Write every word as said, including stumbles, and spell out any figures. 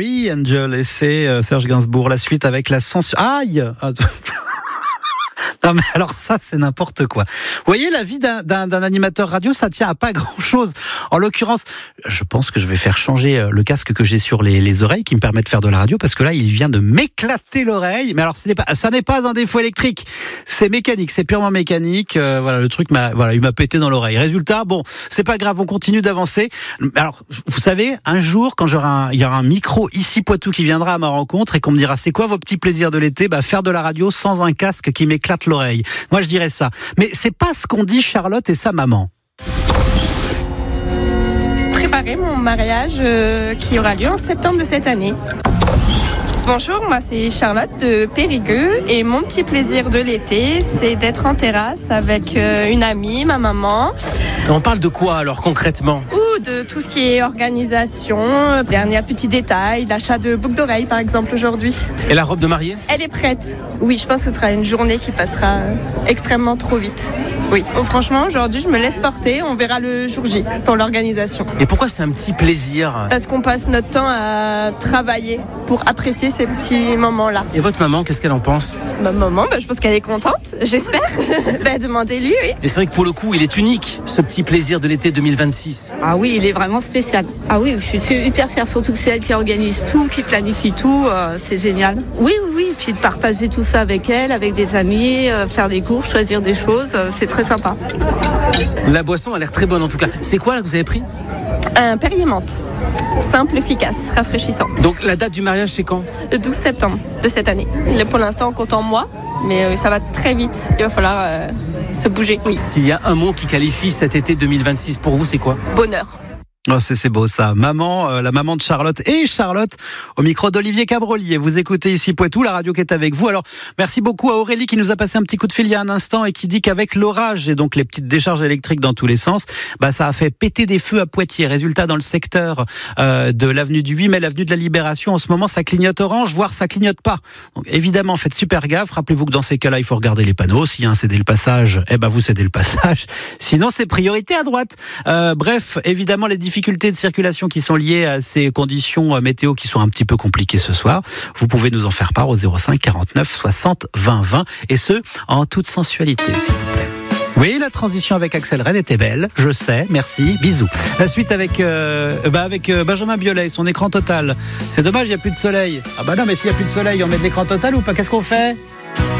Free Angel, et c'est euh, Serge Gainsbourg. La suite avec la censure. Aïe. Non mais alors ça c'est n'importe quoi. Vous voyez, la vie d'un, d'un, d'un animateur radio, ça tient à pas grand chose. En l'occurrence, je pense que je vais faire changer le casque que j'ai sur les, les oreilles qui me permet de faire de la radio, parce que là il vient de m'éclater l'oreille. Mais alors ce n'est pas, ça n'est pas un défaut électrique, c'est mécanique, c'est purement mécanique. Euh, voilà, le truc m'a, voilà, il m'a pété dans l'oreille. Résultat, bon, c'est pas grave, on continue d'avancer. Alors vous savez, un jour quand j'aurai un, il y aura un micro ici Poitou qui viendra à ma rencontre et qu'on me dira c'est quoi vos petits plaisirs de l'été, bah faire de la radio sans un casque qui m'éclate l'oreille. Moi je dirais ça, mais c'est pas ce qu'ont dit Charlotte et sa maman. Préparer mon mariage euh, qui aura lieu en septembre de cette année. Bonjour, moi c'est Charlotte de Périgueux et mon petit plaisir de l'été, c'est d'être en terrasse avec euh, une amie, ma maman. On parle de quoi alors concrètement ? Ou de tout ce qui est organisation, dernier petit détail, l'achat de boucles d'oreilles par exemple aujourd'hui. Et la robe de mariée ? Elle est prête. Oui, je pense que ce sera une journée qui passera extrêmement trop vite. Oui, oh, franchement aujourd'hui je me laisse porter, on verra le jour J pour l'organisation. Et pourquoi c'est un petit plaisir ? Parce qu'on passe notre temps à travailler pour apprécier ces petits moments-là. Et votre maman, qu'est-ce qu'elle en pense ? Ma maman, bah, je pense qu'elle est contente, j'espère. bah, demandez-lui, oui. Et c'est vrai que pour le coup, il est unique, ce petit plaisir de l'été deux mille vingt-six. Ah oui, il est vraiment spécial. Ah oui, je suis hyper fière, surtout que c'est elle qui organise tout, qui planifie tout, euh, c'est génial. Oui, oui, oui, puis de partager tout ça avec elle, avec des amis, euh, faire des courses, choisir des choses, euh, c'est très sympa. La boisson a l'air très bonne en tout cas. C'est quoi là que vous avez pris ? Un Perrier menthe. Simple, efficace, rafraîchissant. Donc la date du mariage c'est quand ? Le douze septembre de cette année. Là, pour l'instant, on compte en mois, mais euh, ça va très vite. Il va falloir euh, se bouger. Oui. S'il y a un mot qui qualifie cet été deux mille vingt-six pour vous, c'est quoi ? Bonheur. Oh, c'est, c'est beau ça. Maman, euh, la maman de Charlotte et Charlotte au micro d'Olivier Cabrolier. Vous écoutez ici Poitou, la radio qui est avec vous. Alors, merci beaucoup à Aurélie qui nous a passé un petit coup de fil il y a un instant et qui dit qu'avec l'orage et donc les petites décharges électriques dans tous les sens, bah, ça a fait péter des feux à Poitiers. Résultat, dans le secteur euh, de l'avenue du huit mai, l'avenue de la Libération, en ce moment, ça clignote orange, voire ça clignote pas. Donc, évidemment, faites super gaffe. Rappelez-vous que dans ces cas-là, il faut regarder les panneaux. S'il y a un cédez le passage, eh ben, vous cédez le passage. Sinon, c'est priorité à droite. Euh, bref, évidemment, les difficultés de circulation qui sont liées à ces conditions météo qui sont un petit peu compliquées ce soir. Vous pouvez nous en faire part au zéro cinq quarante-neuf soixante vingt vingt et ce, en toute sensualité, s'il vous plaît. Oui, la transition avec Axel Red était belle, je sais, merci, bisous. La suite avec, euh, bah avec euh, Benjamin Biolay, son écran total. C'est dommage, il n'y a plus de soleil. Ah bah non, mais s'il n'y a plus de soleil, on met de l'écran total ou pas ? Qu'est-ce qu'on fait ?